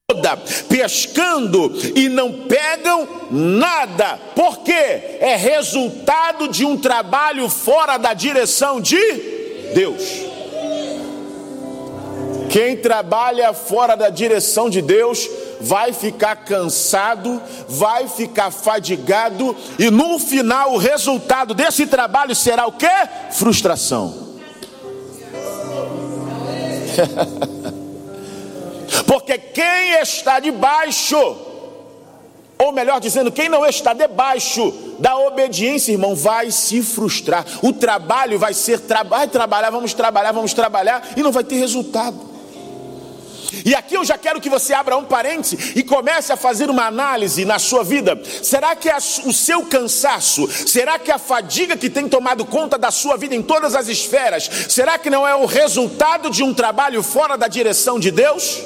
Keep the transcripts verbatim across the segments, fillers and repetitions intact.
pescando e não pegam nada. Por quê? É resultado de um trabalho fora da direção de Deus. Quem trabalha fora da direção de Deus vai ficar cansado, vai ficar fadigado, e no final o resultado desse trabalho será o quê? Frustração. Porque quem está debaixo, ou melhor dizendo, quem não está debaixo da obediência, irmão, vai se frustrar. O trabalho vai ser, tra- vai trabalhar, vamos trabalhar, vamos trabalhar, e não vai ter resultado. E aqui eu já quero que você abra um parêntese e comece a fazer uma análise na sua vida. Será que é o seu cansaço, será que a fadiga que tem tomado conta da sua vida em todas as esferas, será que não é o resultado de um trabalho fora da direção de Deus?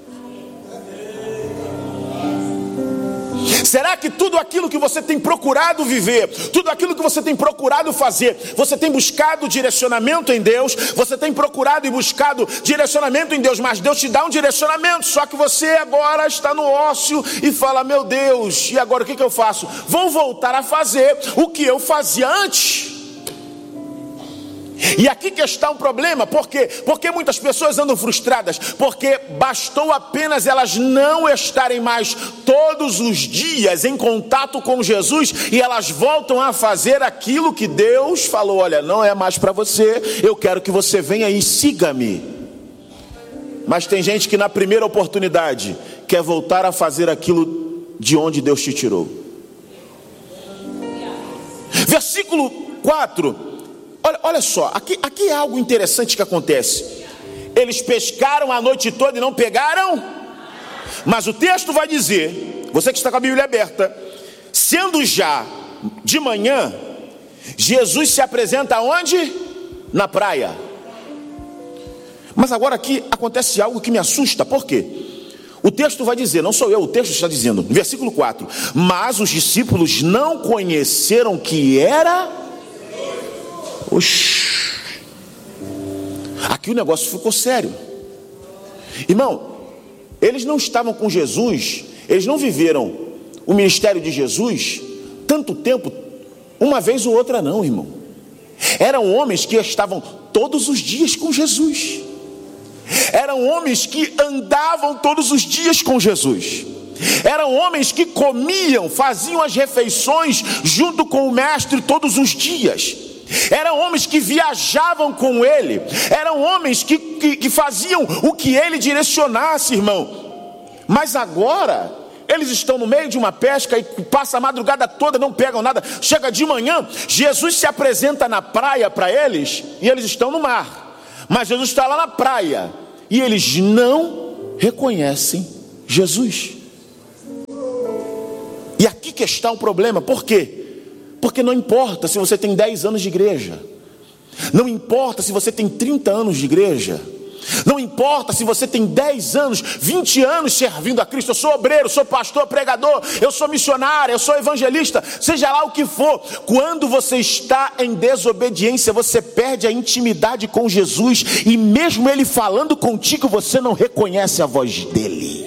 Será que tudo aquilo que você tem procurado viver, tudo aquilo que você tem procurado fazer, você tem buscado direcionamento em Deus, você tem procurado e buscado direcionamento em Deus, mas Deus te dá um direcionamento, só que você agora está no ócio e fala: meu Deus, e agora o que, que eu faço? Vou voltar a fazer o que eu fazia antes. E aqui que está um problema. Por quê? Porque muitas pessoas andam frustradas, porque bastou apenas elas não estarem mais todos os dias em contato com Jesus, e elas voltam a fazer aquilo que Deus falou: olha, não é mais para você, eu quero que você venha e siga-me. Mas tem gente que na primeira oportunidade quer voltar a fazer aquilo de onde Deus te tirou. Versículo quatro. Olha, olha só, aqui, aqui é algo interessante que acontece. Eles pescaram a noite toda e não pegaram. Mas o texto vai dizer, você que está com a Bíblia aberta, sendo já de manhã, Jesus se apresenta onde? Na praia. Mas agora aqui acontece algo que me assusta. Por quê? O texto vai dizer, não sou eu, o texto está dizendo, no versículo quatro: mas os discípulos não conheceram que era... Oxi. Aqui o negócio ficou sério. Irmão, eles não estavam com Jesus, eles não viveram o ministério de Jesus tanto tempo, uma vez ou outra não, irmão. Eram homens que estavam todos os dias com Jesus. Eram homens que andavam todos os dias com Jesus. Eram homens que comiam, faziam as refeições junto com o mestre todos os dias. Eram homens que viajavam com ele. Eram homens que, que, que faziam o que ele direcionasse, irmão. Mas agora eles estão no meio de uma pesca e passa a madrugada toda, não pegam nada. Chega de manhã, Jesus se apresenta na praia para eles e eles estão no mar. Mas Jesus está lá na praia e eles não reconhecem Jesus. E aqui que está o problema. Por quê? Porque não importa se você tem dez anos de igreja, não importa se você tem trinta anos de igreja, não importa se você tem dez anos, vinte anos servindo a Cristo. Eu sou obreiro, sou pastor, pregador, eu sou missionário, eu sou evangelista, seja lá o que for. Quando você está em desobediência, você perde a intimidade com Jesus, e mesmo Ele falando contigo, você não reconhece a voz dEle.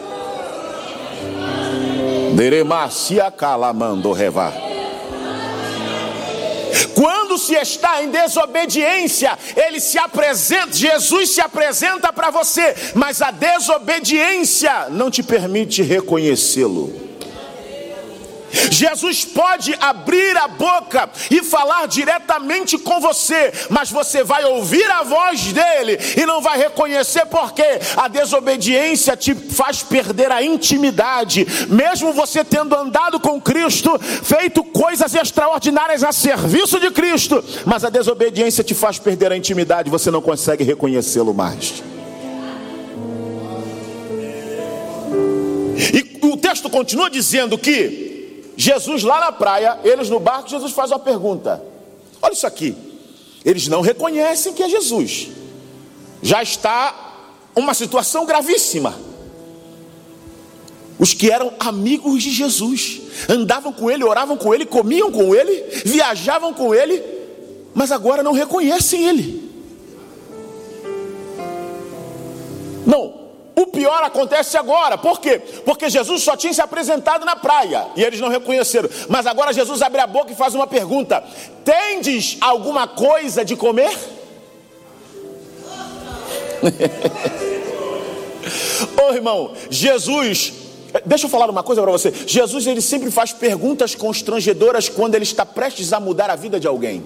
Deremacia calamando revar. Quando se está em desobediência, ele se apresenta, Jesus se apresenta para você, mas a desobediência não te permite reconhecê-lo. Jesus pode abrir a boca e falar diretamente com você, mas você vai ouvir a voz dele e não vai reconhecer, porque a desobediência te faz perder a intimidade. Mesmo você tendo andado com Cristo, feito coisas extraordinárias a serviço de Cristo, mas a desobediência te faz perder a intimidade, você não consegue reconhecê-lo mais. E o texto continua dizendo que Jesus lá na praia, eles no barco, Jesus faz uma pergunta. Olha isso aqui. Eles não reconhecem que é Jesus. Já está uma situação gravíssima. Os que eram amigos de Jesus, andavam com ele, oravam com ele, comiam com ele, viajavam com ele, mas agora não reconhecem ele. Não, O pior acontece agora. Por quê? Porque Jesus só tinha se apresentado na praia e eles não reconheceram. Mas agora Jesus abre a boca e faz uma pergunta: tendes alguma coisa de comer? Ô irmão, Jesus, deixa eu falar uma coisa para você. Jesus, ele sempre faz perguntas constrangedoras quando ele está prestes a mudar a vida de alguém.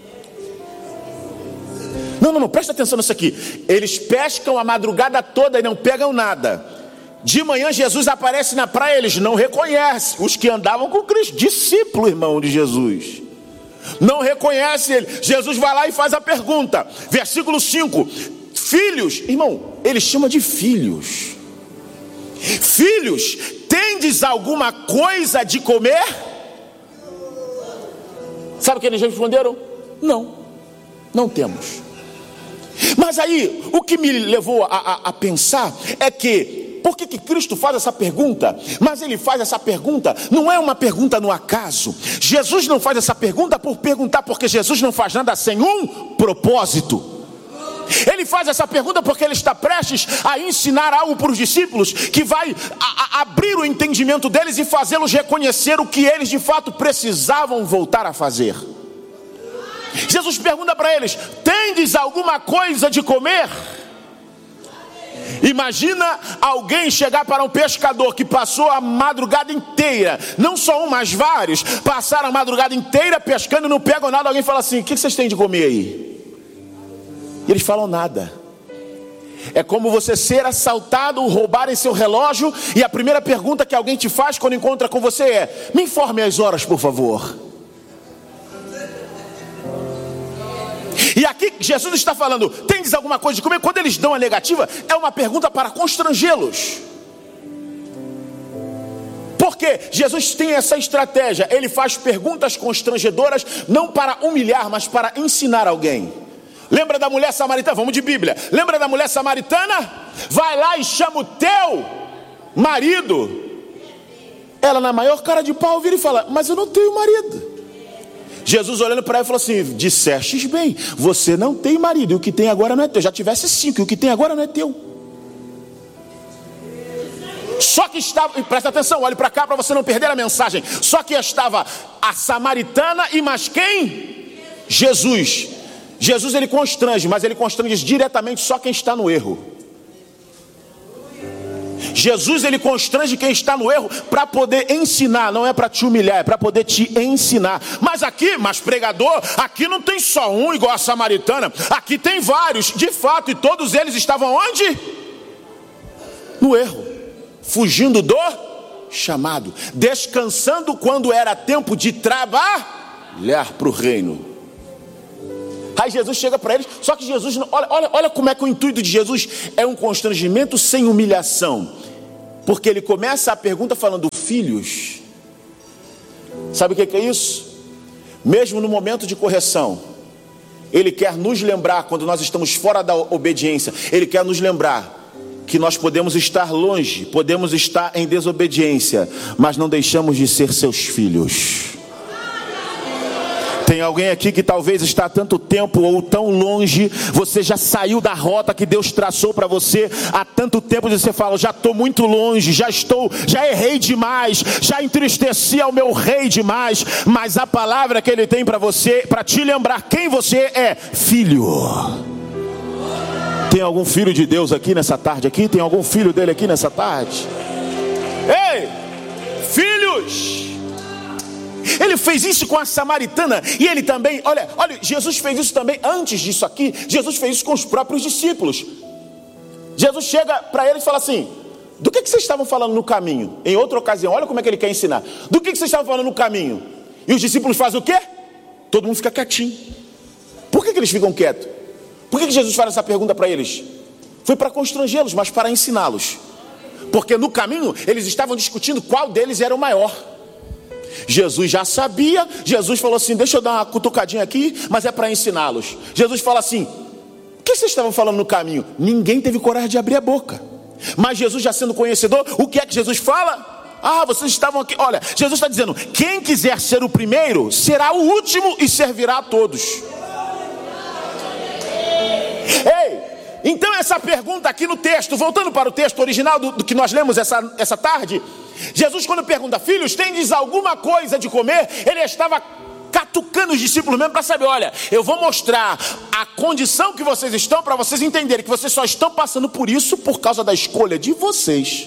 Não, não, não, presta atenção nisso aqui. Eles pescam a madrugada toda e não pegam nada. De manhã Jesus aparece na praia, eles não reconhecem. Os que andavam com Cristo, discípulo, irmão, de Jesus, não reconhece ele. Jesus vai lá e faz a pergunta. Versículo cinco. Filhos, irmão, ele chama de filhos. Filhos, tendes alguma coisa de comer? Sabe o que eles responderam? Não, não temos. Mas aí, o que me levou a, a, a pensar é que, por que que Cristo faz essa pergunta? Mas ele faz essa pergunta, não é uma pergunta no acaso. Jesus não faz essa pergunta por perguntar, porque Jesus não faz nada sem um propósito. Ele faz essa pergunta porque ele está prestes a ensinar algo para os discípulos que vai a, a abrir o entendimento deles e fazê-los reconhecer o que eles de fato precisavam voltar a fazer. Jesus pergunta para eles: tendes alguma coisa de comer? Imagina alguém chegar para um pescador que passou a madrugada inteira, não só um, mas vários, passaram a madrugada inteira pescando e não pegam nada. Alguém fala assim: o que vocês têm de comer aí? E eles falam nada. É como você ser assaltado, roubarem seu relógio, e a primeira pergunta que alguém te faz quando encontra com você é: me informe as horas, por favor. E aqui Jesus está falando: tendes alguma coisa de comer? Quando eles dão a negativa, é uma pergunta para constrangê-los. Porque Jesus tem essa estratégia. Ele faz perguntas constrangedoras, não para humilhar, mas para ensinar alguém. Lembra da mulher samaritana? Vamos de Bíblia. Lembra da mulher samaritana? Vai lá e chama o teu marido. Ela, na maior cara de pau, vira e fala: mas eu não tenho marido. Jesus olhando para ela falou assim: dissestes bem, você não tem marido, e o que tem agora não é teu. Já tivesse cinco, e o que tem agora não é teu. Só que estava, presta atenção, olhe para cá para você não perder a mensagem. Só que estava a samaritana e mais quem? Jesus. Jesus, ele constrange, mas ele constrange diretamente só quem está no erro. Jesus, ele constrange quem está no erro para poder ensinar, não é para te humilhar, é para poder te ensinar. Mas aqui, mas pregador, aqui não tem só um igual a samaritana, aqui tem vários, de fato, e todos eles estavam onde? No erro, fugindo do chamado, descansando quando era tempo de trabalhar para o reino. Aí Jesus chega para eles, só que Jesus, olha, olha, olha como é que o intuito de Jesus é um constrangimento sem humilhação. Porque ele começa a pergunta falando: filhos. Sabe o que é isso? Mesmo no momento de correção, ele quer nos lembrar, quando nós estamos fora da obediência, ele quer nos lembrar que nós podemos estar longe, podemos estar em desobediência, mas não deixamos de ser seus filhos. Tem alguém aqui que talvez está há tanto tempo ou tão longe, você já saiu da rota que Deus traçou para você há tanto tempo, e você fala: já estou muito longe, já estou, já errei demais, já entristeci ao meu rei demais. Mas a palavra que ele tem para você, para te lembrar quem você é: filho. Tem algum filho de Deus aqui nessa tarde? Aqui tem algum filho dele aqui nessa tarde? Ei, filhos! Ele fez isso com a samaritana, e ele também, olha, olha, Jesus fez isso também antes disso aqui. Jesus fez isso com os próprios discípulos. Jesus chega para eles e fala assim: do que, que vocês estavam falando no caminho? Em outra ocasião, olha como é que ele quer ensinar. Do que, que vocês estavam falando no caminho? E os discípulos fazem o quê? Todo mundo fica quietinho. Por que, que eles ficam quietos? Por que, que Jesus faz essa pergunta para eles? Foi para constrangê-los, mas para ensiná-los. Porque no caminho eles estavam discutindo qual deles era o maior. Jesus já sabia. Jesus falou assim: deixa eu dar uma cutucadinha aqui, mas é para ensiná-los. Jesus fala assim: o que vocês estavam falando no caminho? Ninguém teve coragem de abrir a boca. Mas Jesus, já sendo conhecedor, o que é que Jesus fala? Ah, vocês estavam aqui. Olha, Jesus está dizendo: quem quiser ser o primeiro será o último e servirá a todos. Ei, então essa pergunta aqui no texto, voltando para o texto original do, do que nós lemos essa, essa tarde, Jesus quando pergunta, filhos, tendes alguma coisa de comer? Ele estava catucando os discípulos mesmo para saber, olha, eu vou mostrar a condição que vocês estão para vocês entenderem que vocês só estão passando por isso por causa da escolha de vocês.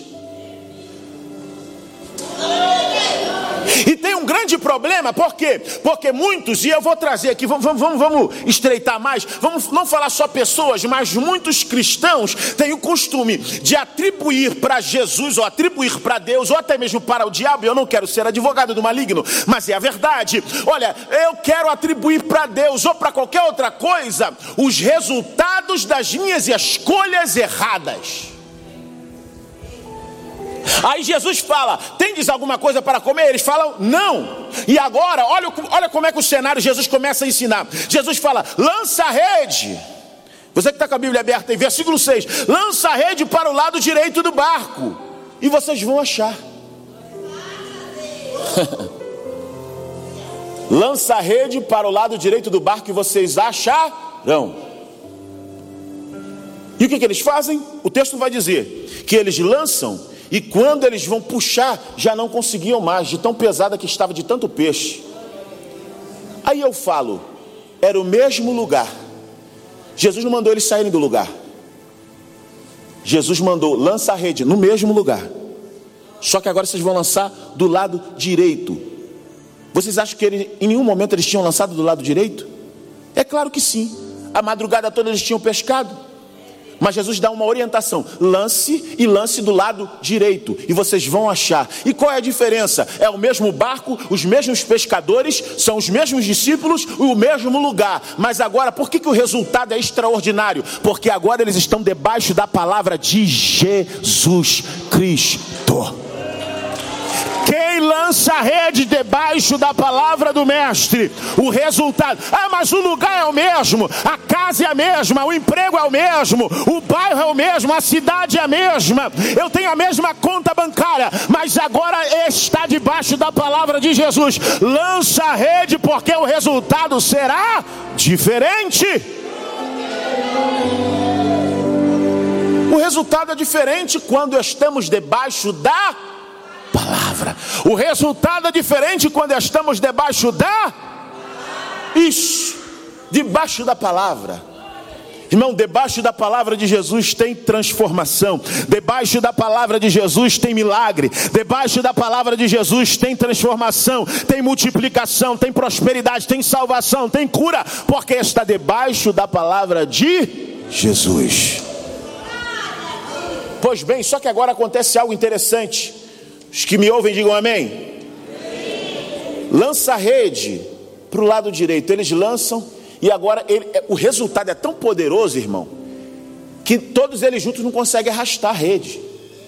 E tem um grande problema, por quê? Porque muitos, e eu vou trazer aqui, vamos, vamos, vamos estreitar mais, vamos não falar só pessoas, mas muitos cristãos têm o costume de atribuir para Jesus, ou atribuir para Deus, ou até mesmo para o diabo, eu não quero ser advogado do maligno, mas é a verdade, olha, eu quero atribuir para Deus, ou para qualquer outra coisa, os resultados das minhas escolhas erradas. Aí Jesus fala, tendes alguma coisa para comer? Eles falam, não. E agora, olha, olha como é que o cenário Jesus começa a ensinar. Jesus fala, lança a rede. Você que está com a Bíblia aberta aí, versículo seis. Lança a rede para o lado direito do barco, e vocês vão achar. Lança a rede para o lado direito do barco e vocês acharão. E o que, que eles fazem? O texto vai dizer que eles lançam, e quando eles vão puxar, já não conseguiam mais, de tão pesada que estava, de tanto peixe. Aí eu falo, era o mesmo lugar. Jesus não mandou eles saírem do lugar. Jesus mandou, lança a rede no mesmo lugar. Só que agora vocês vão lançar do lado direito. Vocês acham que ele, em nenhum momento eles tinham lançado do lado direito? É claro que sim. A madrugada toda eles tinham pescado. Mas Jesus dá uma orientação, lance e lance do lado direito, e vocês vão achar. E qual é a diferença? É o mesmo barco, os mesmos pescadores, são os mesmos discípulos e o mesmo lugar. Mas agora, por que, que o resultado é extraordinário? Porque agora eles estão debaixo da palavra de Jesus Cristo. Quem lança a rede debaixo da palavra do mestre, o resultado, ah, mas o lugar é o mesmo, a casa é a mesma, o emprego é o mesmo, o bairro é o mesmo, a cidade é a mesma, eu tenho a mesma conta bancária, mas agora está debaixo da palavra de Jesus. Lança a rede, porque o resultado será diferente. O resultado é diferente quando estamos debaixo da palavra. O resultado é diferente quando estamos debaixo da... Isso, debaixo da palavra. Irmão, debaixo da palavra de Jesus tem transformação. Debaixo da palavra de Jesus tem milagre. Debaixo da palavra de Jesus tem transformação, tem multiplicação, tem prosperidade, tem salvação, tem cura, porque está debaixo da palavra de Jesus. Pois bem, só que agora acontece algo interessante. Os que me ouvem digam amém. Lança a rede para o lado direito. Eles lançam e agora ele, o resultado é tão poderoso, irmão, que todos eles juntos não conseguem arrastar a rede.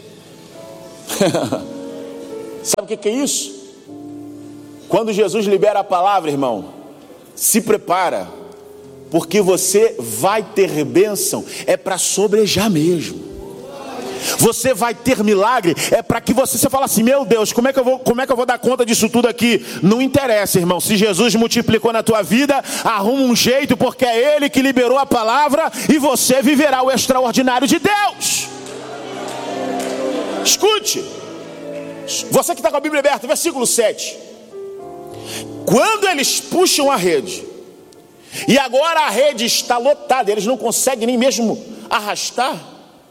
Sabe o que, que é isso? Quando Jesus libera a palavra, irmão, se prepara, porque você vai ter bênção, é para sobrejar mesmo. Você vai ter milagre, é para que você, você fala assim, meu Deus, como é que eu vou, como é que eu vou dar conta disso tudo aqui? Não interessa, irmão, se Jesus multiplicou na tua vida, arruma um jeito, porque é Ele que liberou a palavra, e você viverá o extraordinário de Deus. Escute, você que está com a Bíblia aberta, versículo sete. Quando eles puxam a rede, e agora a rede está lotada, eles não conseguem nem mesmo arrastar.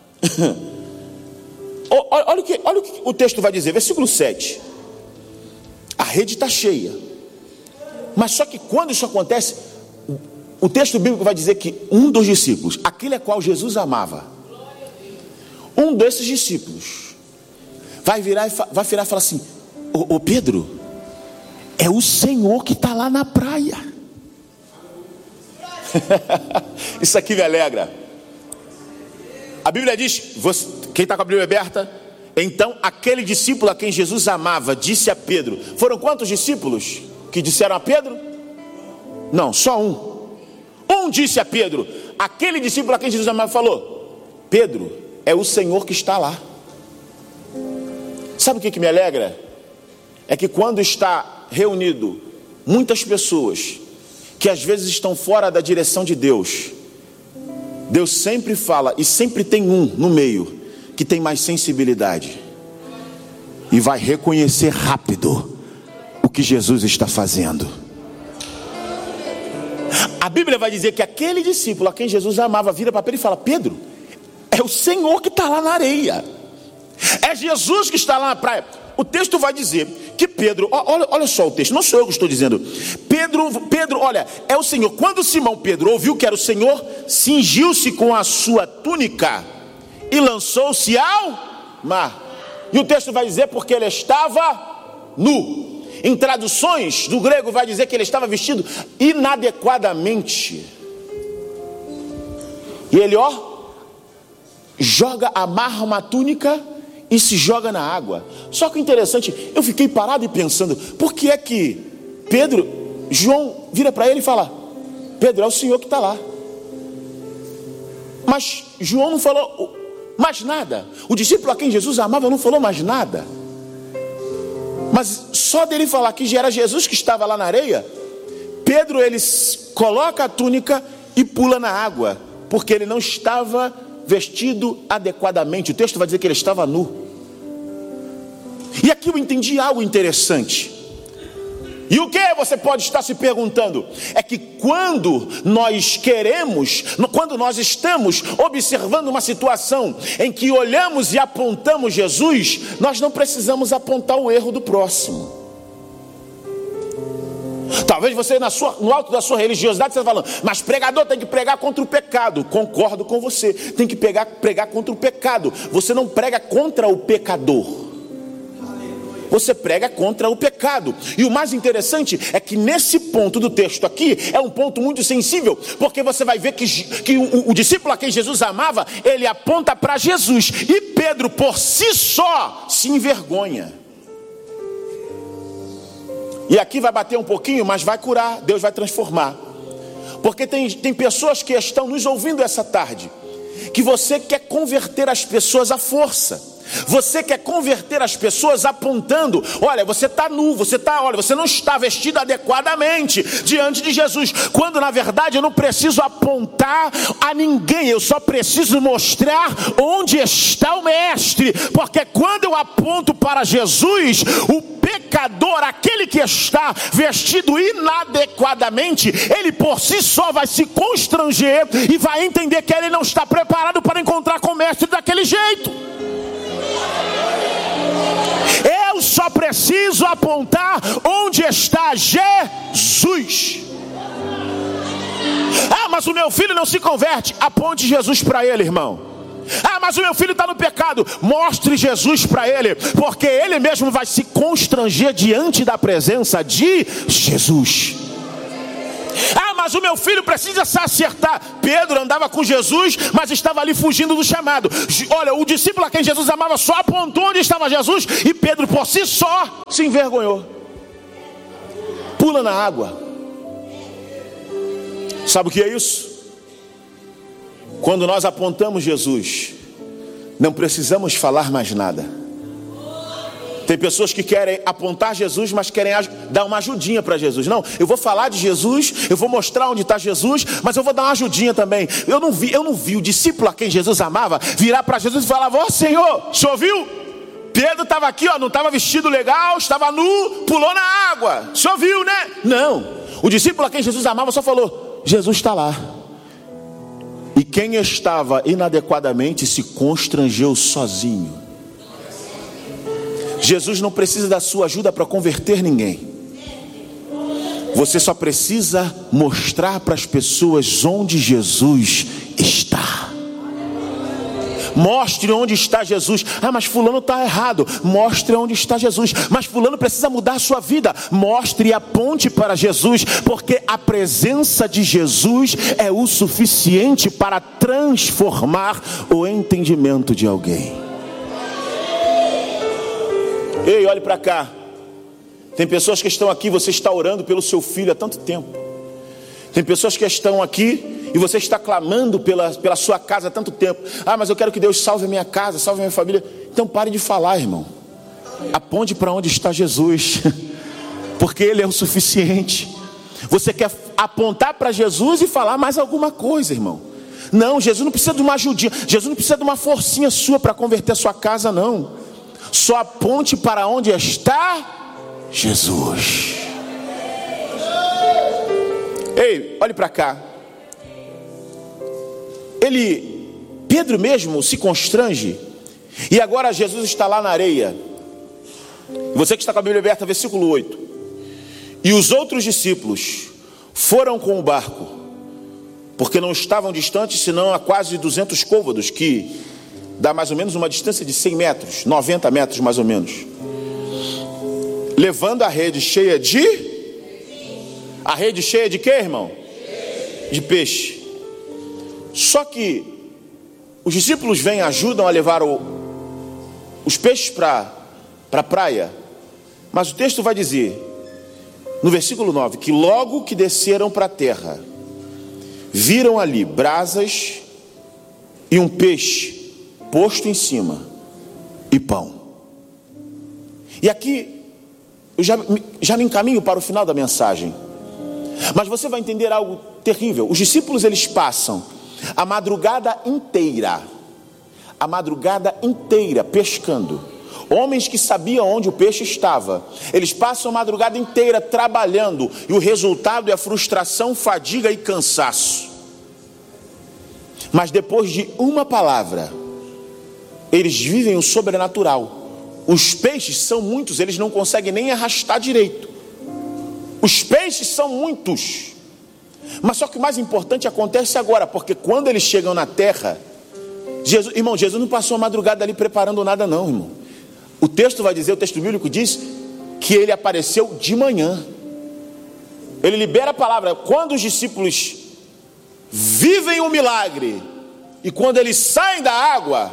Olha o, que, olha o que o texto vai dizer, versículo sete. A rede está cheia. Mas só que quando isso acontece, o texto bíblico vai dizer que um dos discípulos, aquele a qual Jesus amava, um desses discípulos vai virar e vai virar e falar assim, ô, ô Pedro, é o Senhor que está lá na praia. Isso aqui me alegra. A Bíblia diz, você, quem está com a Bíblia aberta, então aquele discípulo a quem Jesus amava disse a Pedro. Foram quantos discípulos que disseram a Pedro? Não, só um. Um disse a Pedro, aquele discípulo a quem Jesus amava falou, Pedro, é o Senhor que está lá. Sabe o que, que me alegra? É que quando está reunido muitas pessoas que às vezes estão fora da direção de Deus, Deus sempre fala, e sempre tem um no meio que tem mais sensibilidade e vai reconhecer rápido o que Jesus está fazendo. A Bíblia vai dizer que aquele discípulo a quem Jesus amava vira para Pedro e fala: Pedro, é o Senhor que está lá na areia, é Jesus que está lá na praia. O texto vai dizer que Pedro, olha, olha só o texto, não sou eu que estou dizendo. Pedro, Pedro, olha, é o Senhor. Quando Simão Pedro ouviu que era o Senhor, cingiu-se com a sua túnica e lançou-se ao mar. E o texto vai dizer porque ele estava nu. Em traduções do grego vai dizer que ele estava vestido inadequadamente. E ele, ó, joga, amarra uma túnica e se joga na água. Só que o interessante, eu fiquei parado e pensando, por que é que Pedro, João vira para ele e fala: Pedro, é o Senhor que está lá. Mas João não falou mais nada. O discípulo a quem Jesus amava não falou mais nada. Mas só dele falar que já era Jesus que estava lá na areia, Pedro, ele coloca a túnica e pula na água, porque ele não estava vestido adequadamente. O texto vai dizer que ele estava nu. E aqui eu entendi algo interessante. E o que você pode estar se perguntando? É que quando nós queremos, quando nós estamos observando uma situação em que olhamos e apontamos Jesus, nós não precisamos apontar o erro do próximo. Talvez você na sua, no alto da sua religiosidade você está falando: mas pregador tem que pregar contra o pecado. Concordo com você, tem que pregar, pregar contra o pecado. Você não prega contra o pecador, você prega contra o pecado. E o mais interessante é que nesse ponto do texto aqui é um ponto muito sensível, porque você vai ver que, que o, o discípulo a quem Jesus amava, ele aponta para Jesus, e Pedro por si só se envergonha. E aqui vai bater um pouquinho, mas vai curar, Deus vai transformar. Porque tem, tem pessoas que estão nos ouvindo essa tarde, que você quer converter as pessoas à força. Você quer converter as pessoas apontando: olha, você está nu, você está, olha, você não está vestido adequadamente diante de Jesus. Quando na verdade eu não preciso apontar a ninguém, eu só preciso mostrar onde está o mestre. Porque quando eu aponto para Jesus, o pecador, aquele que está vestido inadequadamente, ele por si só vai se constranger e vai entender que ele não está preparado para encontrar com o mestre daquele jeito. Eu só preciso apontar onde está Jesus. Ah, mas o meu filho não se converte. Aponte Jesus para ele, irmão. Ah, mas o meu filho está no pecado. Mostre Jesus para ele, porque ele mesmo vai se constranger diante da presença de Jesus. Ah, mas o meu filho precisa se acertar. Pedro andava com Jesus, mas estava ali fugindo do chamado. Olha, o discípulo a quem Jesus amava só apontou onde estava Jesus, e Pedro por si só se envergonhou. Pula na água. Sabe o que é isso? Quando nós apontamos Jesus, não precisamos falar mais nada. Tem pessoas que querem apontar Jesus, mas querem dar uma ajudinha para Jesus. Não, eu vou falar de Jesus, eu vou mostrar onde está Jesus, mas eu vou dar uma ajudinha também. Eu não vi, eu não vi o discípulo a quem Jesus amava virar para Jesus e falar: ó Senhor, o senhor viu? Pedro estava aqui, ó, não estava vestido legal, estava nu, pulou na água. O senhor viu, né? Não, o discípulo a quem Jesus amava só falou: Jesus está lá. E quem estava inadequadamente se constrangeu sozinho. Jesus não precisa da sua ajuda para converter ninguém. Você só precisa mostrar para as pessoas onde Jesus está. Mostre onde está Jesus. Ah, mas fulano está errado. Mostre onde está Jesus. Mas fulano precisa mudar a sua vida. Mostre e aponte para Jesus, porque a presença de Jesus é o suficiente para transformar o entendimento de alguém. Ei, olhe para cá. Tem pessoas que estão aqui, você está orando pelo seu filho há tanto tempo. Tem pessoas que estão aqui e você está clamando pela, pela sua casa há tanto tempo. Ah, mas eu quero que Deus salve a minha casa, salve a minha família. Então pare de falar, irmão. Aponte para onde está Jesus, porque Ele é o suficiente. Você quer apontar para Jesus e falar mais alguma coisa, irmão. Não, Jesus não precisa de uma ajudinha, Jesus não precisa de uma forcinha sua para converter a sua casa, não. Só aponte para onde está Jesus. Ei, olhe para cá. Ele, Pedro mesmo se constrange. E agora Jesus está lá na areia. Você que está com a Bíblia aberta, versículo oito. E os outros discípulos foram com o barco, porque não estavam distantes, senão a quase duzentos côvados, que dá mais ou menos uma distância de cem metros, noventa metros mais ou menos. Levando a rede cheia de... A rede cheia de quê, irmão? De peixe. Só que os discípulos vêm e ajudam a levar o, os peixes para a praia. Mas o texto vai dizer, no versículo nove, que logo que desceram para a terra, viram ali brasas e um peixe posto em cima e pão. E aqui eu já, já me encaminho para o final da mensagem. Mas você vai entender algo terrível. Os discípulos, eles passam a madrugada inteira, a madrugada inteira pescando. Homens que sabiam onde o peixe estava. Eles passam a madrugada inteira trabalhando, e o resultado é frustração, fadiga e cansaço. Mas depois de uma palavra, eles vivem o sobrenatural. Os peixes são muitos, eles não conseguem nem arrastar direito. Os peixes são muitos. Mas só que o mais importante acontece agora, porque quando eles chegam na terra, Jesus, irmão, Jesus não passou a madrugada ali preparando nada não, irmão. O texto vai dizer, o texto bíblico diz que ele apareceu de manhã. Ele libera a palavra. Quando os discípulos vivem o milagre e quando eles saem da água,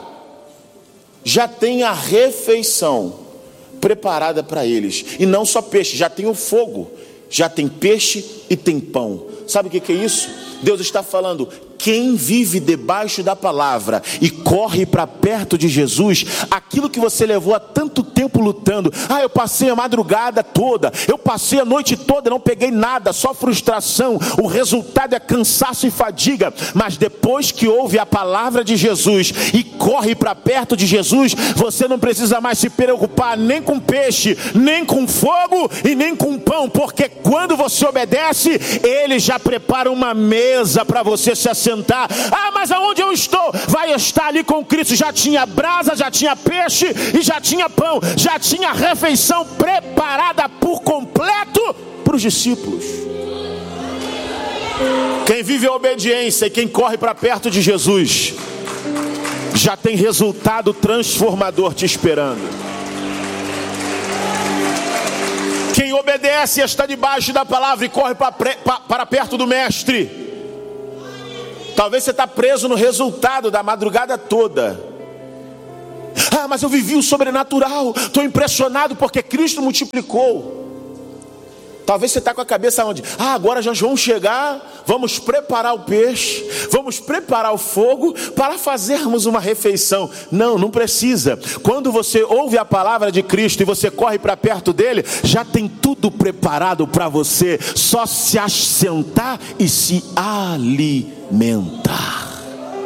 já tem a refeição preparada para eles. E não só peixe, já tem o fogo, já tem peixe e tem pão. Sabe o que é isso? Deus está falando, quem vive debaixo da palavra e corre para perto de Jesus, aquilo que você levou há tanto tempo lutando, ah, eu passei a madrugada toda, eu passei a noite toda, não peguei nada, só frustração, o resultado é cansaço e fadiga. Mas depois que ouve a palavra de Jesus e corre para perto de Jesus, você não precisa mais se preocupar nem com peixe, nem com fogo e nem com pão, porque quando você obedece, Ele já prepara uma mesa para você se assentar. Ah, mas aonde eu estou? Vai estar ali com Cristo. Já tinha brasa, já tinha peixe e já tinha pão, já tinha refeição preparada por completo para os discípulos. Quem vive a obediência e quem corre para perto de Jesus, já tem resultado transformador te esperando. Quem obedece e está debaixo da palavra e corre para, para perto do mestre, talvez você está preso no resultado da madrugada toda. Ah, mas eu vivi o sobrenatural, estou impressionado porque Cristo multiplicou. Talvez você está com a cabeça onde? Ah, agora já vamos chegar, vamos preparar o peixe, vamos preparar o fogo para fazermos uma refeição. Não, não precisa. Quando você ouve a palavra de Cristo e você corre para perto dele, já tem tudo preparado para você. Só se assentar e se alimentar.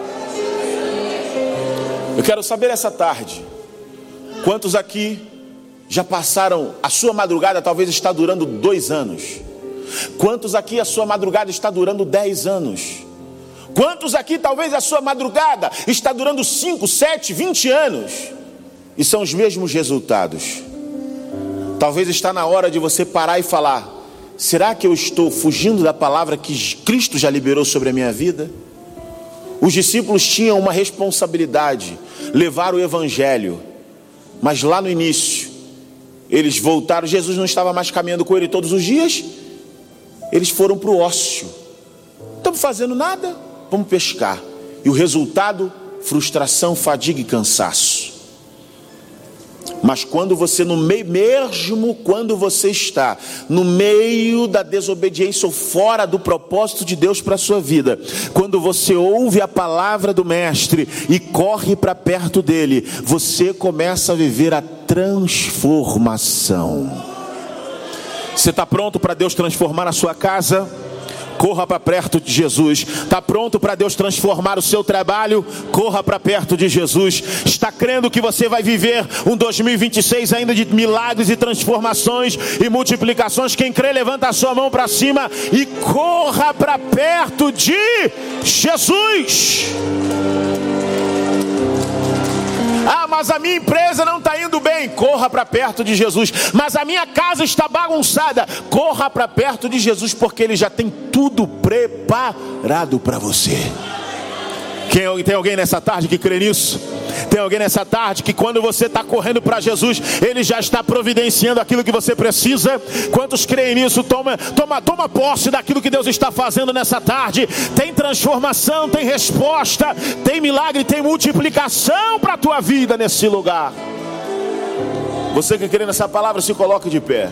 Eu quero saber essa tarde, quantos aqui já passaram, a sua madrugada talvez está durando dois anos. Quantos aqui a sua madrugada está durando dez anos? Quantos aqui talvez a sua madrugada está durando cinco, sete, vinte anos? E são os mesmos resultados. Talvez está na hora de você parar e falar, será que eu estou fugindo da palavra que Cristo já liberou sobre a minha vida? Os discípulos tinham uma responsabilidade, levar o evangelho. Mas lá no início, eles voltaram, Jesus não estava mais caminhando com ele todos os dias. Eles foram para o ócio. Estamos fazendo nada, vamos pescar. E o resultado, frustração, fadiga e cansaço. Mas quando você no meio, mesmo quando você está no meio da desobediência ou fora do propósito de Deus para a sua vida, quando você ouve a palavra do mestre e corre para perto dele, você começa a viver a transformação. Você está pronto para Deus transformar a sua casa? Corra para perto de Jesus. Está pronto para Deus transformar o seu trabalho? Corra para perto de Jesus. Está crendo que você vai viver um dois mil e vinte e seis ainda de milagres e transformações e multiplicações? Quem crê, levanta a sua mão para cima e corra para perto de Jesus. Ah, mas a minha empresa não está indo bem. Corra para perto de Jesus. Mas a minha casa está bagunçada. Corra para perto de Jesus, porque Ele já tem tudo preparado para você. Quem, tem alguém nessa tarde que crê nisso? Tem alguém nessa tarde que quando você está correndo para Jesus, Ele já está providenciando aquilo que você precisa? Quantos creem nisso? Toma, toma, toma posse daquilo que Deus está fazendo nessa tarde. Tem transformação, tem resposta, tem milagre, tem multiplicação para a tua vida nesse lugar. Você que crê nessa palavra, se coloque de pé.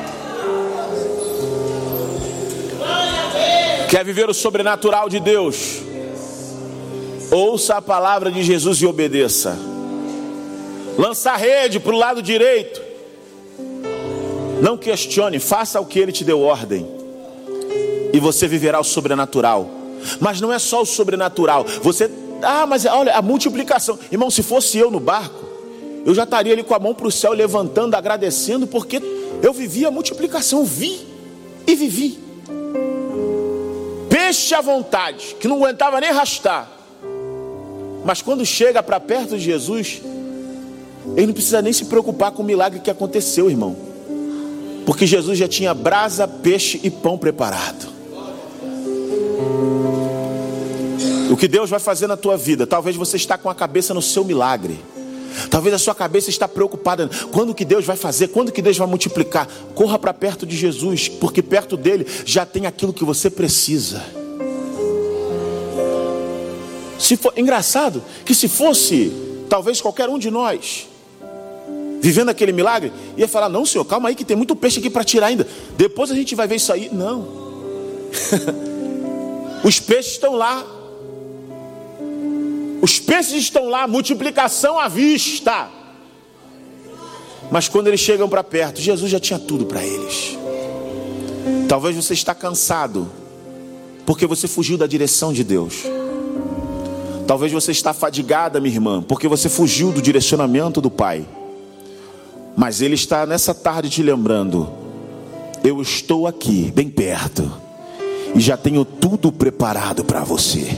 Quer viver o sobrenatural de Deus? Ouça a palavra de Jesus e obedeça. Lança a rede para o lado direito. Não questione, faça o que Ele te deu ordem. E você viverá o sobrenatural. Mas não é só o sobrenatural. Você, ah, mas olha, a multiplicação. Irmão, se fosse eu no barco, eu já estaria ali com a mão para o céu, levantando, agradecendo, porque eu vivi a multiplicação, vi e vivi. Peixe à vontade, que não aguentava nem arrastar. Mas quando chega para perto de Jesus, ele não precisa nem se preocupar com o milagre que aconteceu, irmão. Porque Jesus já tinha brasa, peixe e pão preparado. O que Deus vai fazer na tua vida, talvez você está com a cabeça no seu milagre. Talvez a sua cabeça está preocupada. Quando que Deus vai fazer? Quando que Deus vai multiplicar? Corra para perto de Jesus, porque perto dele já tem aquilo que você precisa. Se for, engraçado que se fosse talvez qualquer um de nós vivendo aquele milagre, ia falar: não, senhor, calma aí que tem muito peixe aqui para tirar ainda, depois a gente vai ver isso aí. Não. Os peixes estão lá. Os peixes estão lá, multiplicação à vista. Mas quando eles chegam para perto, Jesus já tinha tudo para eles. Talvez você está cansado porque você fugiu da direção de Deus. Talvez você está fadigada, minha irmã, porque você fugiu do direcionamento do Pai. Mas Ele está nessa tarde te lembrando: eu estou aqui, bem perto, e já tenho tudo preparado para você.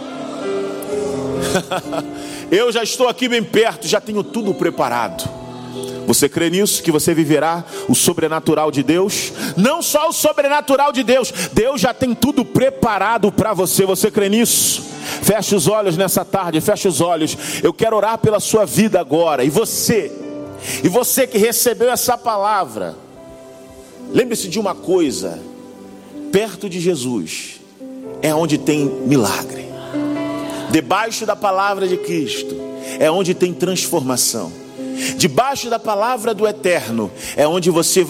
Eu já estou aqui bem perto, já tenho tudo preparado. Você crê nisso? Que você viverá o sobrenatural de Deus? Não só o sobrenatural de Deus, Deus já tem tudo preparado para você. Você crê nisso? Feche os olhos nessa tarde, feche os olhos. Eu quero orar pela sua vida agora. E você, e você que recebeu essa palavra, lembre-se de uma coisa: perto de Jesus é onde tem milagre. Debaixo da palavra de Cristo é onde tem transformação. Debaixo da palavra do Eterno é onde você vai